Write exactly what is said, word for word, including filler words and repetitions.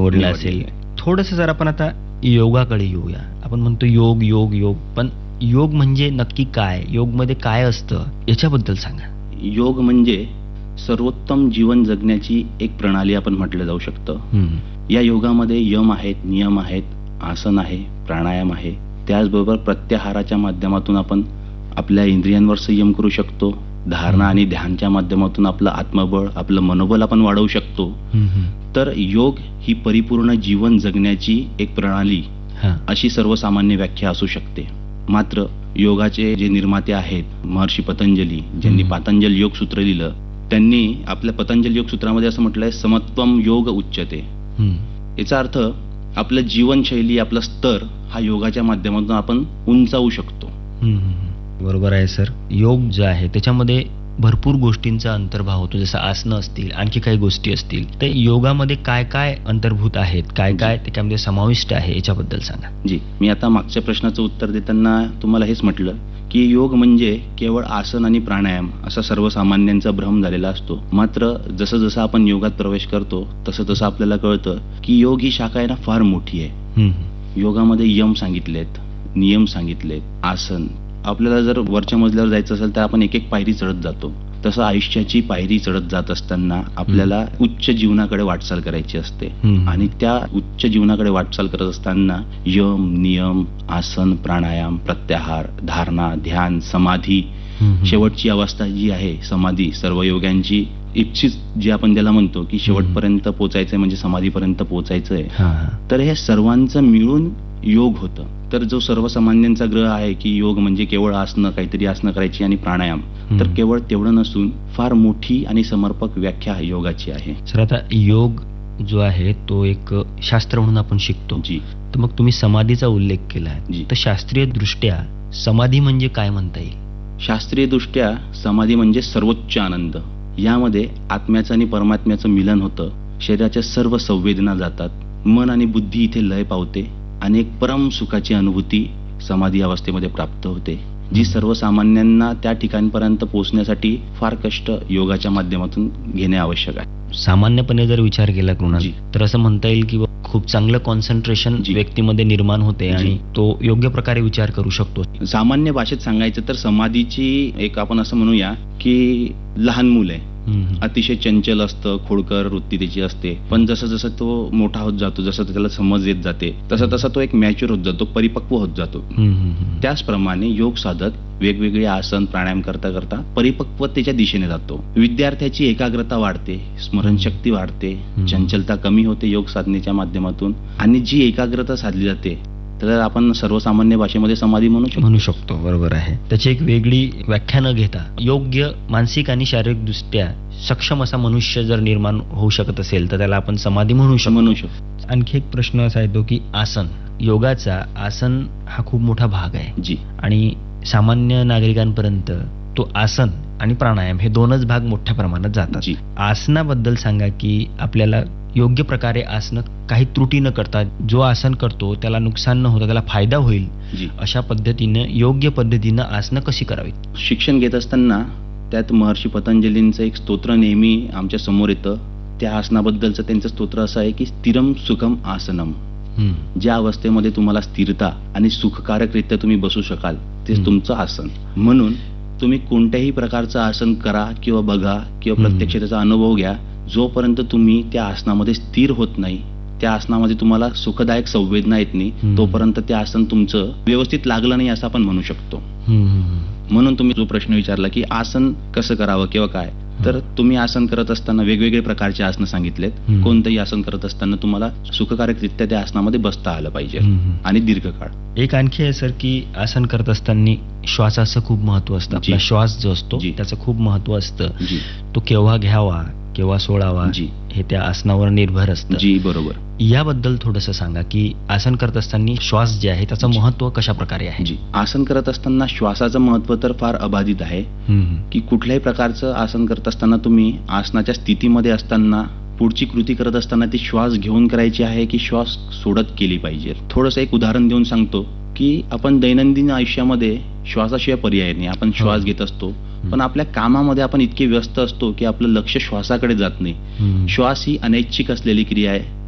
निवडला असेल. थोडंसं जर आपण आता योगाकडे येऊया. आपण म्हणतो योग योग योग, पण योग म्हणजे नक्की काय, योगमध्ये काय असतं याच्याबद्दल सांगा. योग म्हणजे सर्वोत्तम जीवन जगण्याची एक प्रणाली आपण म्हटलं जाऊ शकतं. हम्म. या योगामध्ये यम आहेत, नियम आहेत, आसन आहे, प्राणायाम आहे. त्याचबरोबर प्रत्याहाराच्या माध्यमातून आपण आपल्या इंद्रियांवर संयम करू शकतो. धारणा आणि ध्यानच्या माध्यमातून आपलं आत्मबळ, आपलं मनोबल आपण वाढवू शकतो. हम्म. तर योग ही परिपूर्ण जीवन जगण्याची एक प्रणाली हा. अशी सर्वसामान्य व्याख्या असू शकते. मात्र योगाचे जे निर्माते आहेत महर्षी पतंजली, ज्यांनी पातंजल योग सूत्र लिहिलं, त्यांनी आपल्या पतंजल योग सूत्रामध्ये असं म्हटलंय, समत्वम योग उच्यते. हम्म. याचा अर्थ आपलं जीवनशैली, आपला स्तर हा योगाच्या माध्यमातून आपण उंचावू शकतो. हम्म. बरोबर आहे सर. योग जो आहे त्याच्यामध्ये भरपूर गोष्टींचा अंतर्भाव होतो, जसं आसनं असतील, आणखी काही गोष्टी असतील. तर योगामध्ये काय काय अंतर्भूत आहेत, काय काय त्याच्यामध्ये समाविष्ट आहे याच्याबद्दल सांगा. जी, मी आता मागच्या प्रश्नाचं उत्तर देताना तुम्हाला हेच म्हटलं की योग म्हणजे केवळ आसन आणि प्राणायाम असा सर्वसामान्यांचा भ्रम झालेला असतो. मात्र जसं जसं आपण योगात प्रवेश करतो तसं तसं आपल्याला कळतं की योग ही शाखा आहे ना फार मोठी आहे. हम्म. योगामध्ये यम सांगितलेत, नियम सांगितलेत, आसन. आपल्याला जर वरच्या मजल्यावर जायचं असेल तर आपण एक एक पायरी चढत जातो. तसं आयुष्याची पायरी चढत जात असताना आपल्याला उच्च जीवनाकडे वाटचाल करायची असते. हम्म. आणि त्या उच्च जीवनाकडे वाटचाल करत असताना यम, नियम, आसन, प्राणायाम, प्रत्याहार, धारणा, ध्यान, समाधी, हम्म. शेवटची अवस्था जी आहे समाधी, सर्व योग्यांची इच्छित जी आपण त्याला म्हणतो की शेवटपर्यंत पोचायचंय म्हणजे समाधीपर्यंत पोचायचंय. हा, हा. तर हे सर्वांचं मिळून योग होतं. तर जो सर्वसामान्यांचा ग्रह आहे की योग म्हणजे केवळ आसनं, काहीतरी आसनं करायची आणि प्राणायाम, तर केवळ तेवढं नसून फार मोठी आणि समर्पक व्याख्या योगाची आहे. सर आता योग जो आहे तो एक शास्त्र म्हणून आपण शिकतो. जी. तर मग तुम्ही समाधीचा उल्लेख केला जी. आहे, तर शास्त्रीय दृष्ट्या समाधी म्हणजे काय म्हणता येईल? शास्त्रीय दृष्ट्या समाधी म्हणजे सर्वोच्च आनंद. यामध्ये आत्म्याचं आणि परमात्म्याचं मिलन होतं. शरीराच्या सर्व संवेदना जातात, मन आणि बुद्धी इथे लय पावते आणि एक परम सुखाची अनुभूती समाधी अवस्थेमध्ये प्राप्त होते, जी सर्वसामान्यांना त्या ठिकाणपर्यंत पोहोचण्यासाठी फार कष्ट योगाच्या माध्यमातून घेणे आवश्यक आहे. सामान्यपणे जर विचार केला कृणाल, जी. तर असं म्हणता येईल की खूप चांगलं कॉन्सन्ट्रेशन जी. व्यक्तीमध्ये निर्माण होते जी. आणि तो योग्य प्रकारे विचार करू शकतो. सामान्य भाषेत सांगायचं तर समाधीची एक आपण असं म्हणूया की लहान मूल आहे, हम्म. अतिशय चंचल असतं, खोडकर वृत्ती त्याची असते. पण जसं जसं तो मोठा होत जातो, जसं त्याला समज येत जाते, तसं तसं तो एक मॅच्युअर होत जातो, परिपक्व होत जातो. हम्म, हम्म. त्याचप्रमाणे योग साधक वेगवेगळे आसन प्राणायाम करता करता परिपक्वतेच्या दिशेने जातो. विद्यार्थ्याची एकाग्रता वाढते, स्मरणशक्ती वाढते, चंचलता कमी होते योग साधनेच्या माध्यमातून, आणि जी एकाग्रता साधली जाते तर आपण सर्वसामान्य भाषेमध्ये समाधी म्हणू शकतो. म्हणू शकतो. बरोबर आहे. त्याची एक वेगळी व्याख्या न घेता योग्य मानसिक आणि शारीरिक दृष्ट्या सक्षम असा मनुष्य जर निर्माण होऊ शकत असेल तर त्याला आपण समाधी म्हणू शकतो. म्हणू शकतो. आणखी एक प्रश्न असा येतो की आसन, योगाचा आसन हा खूप मोठा भाग आहे. जी. आणि सामान्य नागरिकांपर्यंत तो आसन आणि प्राणायाम हे दोनच भाग मोठ्या प्रमाणात जातात. जी. आसनाबद्दल सांगा की आपल्याला योग्य प्रकारे आसनं काही त्रुटी न करता जो आसन करतो त्याला नुकसान न होता त्याला फायदा होईल जी. अशा पद्धतीनं योग्य पद्धतीनं आसनं कशी करावीत? शिक्षण घेत असताना त्यात महर्षी पतंजलींचं एक स्तोत्र नेहमी आमच्या समोर येतं. त्या आसनाबद्दलचं त्यांचं स्तोत्र असं आहे की स्थिरम सुखम आसनम. हम्म. ज्या अवस्थेमध्ये तुम्हाला स्थिरता आणि सुखकारकरित्या तुम्ही बसू शकाल तेच हम्म. तुमचं आसन. म्हणून तुम्ही कोणत्याही प्रकारचं आसन करा किंवा बघा किंवा प्रत्यक्ष त्याचा अनुभव घ्या, जोपर्यंत तुम्ही त्या आसनामध्ये स्थिर होत नाही, त्या आसनामध्ये तुम्हाला सुखदायक संवेदना येत नाही, हम्म. तोपर्यंत ते आसन तुमचं व्यवस्थित लागलं नाही असं आपण म्हणू शकतो. हम्म. म्हणून तुम्ही जो प्रश्न विचारला की आसन कसं करावं किंवा काय, तर तुम्ही आसन करत असताना वेगवेगळे प्रकारचे आसन सांगितलेत. हम्म. कोणतंही आसन करत असताना तुम्हाला सुखकारकरित्या त्या आसनामध्ये बसता आलं पाहिजे हम्म. आणि दीर्घकाळ. एक आणखी आहे सर की आसन करत असताना श्वासाचं खूप महत्व असतं. आपला जी. श्वास जो असतो जी. त्याचं खूप महत्व असतं. जी. तो केव्हा घ्यावा केव्हा सोडावा जी. हे त्या आसनावर निर्भर असतं. जी बरोबर. याबद्दल थोडंसं सांगा की आसन करत असताना श्वास जे आहे त्याचं जी. महत्व कशा प्रकारे आहे? जी, आसन करत असताना श्वासाचं महत्व तर फार अबाधित आहे. हम्म. की कुठल्याही प्रकारचं आसन करत असताना तुम्ही आसनाच्या स्थितीमध्ये असताना पुढची कृती करत असताना ती श्वास घेऊन करायची आहे की श्वास सोडत केली पाहिजे. थोडंसं एक उदाहरण देऊन सांगतो की आपण दैनंदिन आयुष्यामध्ये श्वासाशिवाय पर्याय नाही. आपण श्वास घेत असतो, पण आपल्या कामामध्ये आपण इतके व्यस्त असतो की आपलं लक्ष श्वासाकडे जात नाही. हम्म. श्वास ही अनैच्छिक असलेली क्रिया आहे.